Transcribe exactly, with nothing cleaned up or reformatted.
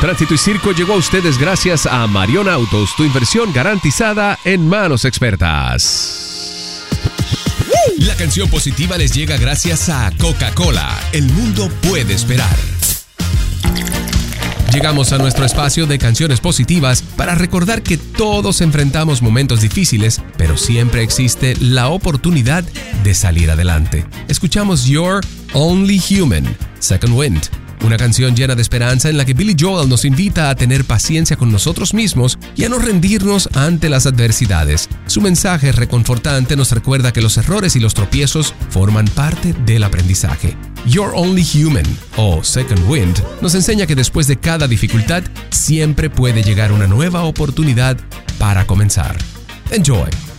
Tránsito y Circo llegó a ustedes gracias a Marion Autos, tu inversión garantizada en manos expertas. La canción positiva les llega gracias a Coca-Cola. El mundo puede esperar. Llegamos a nuestro espacio de canciones positivas para recordar que todos enfrentamos momentos difíciles, pero siempre existe la oportunidad de salir adelante. Escuchamos You're Only Human, Second Wind, una canción llena de esperanza en la que Billy Joel nos invita a tener paciencia con nosotros mismos y a no rendirnos ante las adversidades. Su mensaje reconfortante nos recuerda que los errores y los tropiezos forman parte del aprendizaje. You're Only Human, o Second Wind, nos enseña que después de cada dificultad siempre puede llegar una nueva oportunidad para comenzar. Enjoy.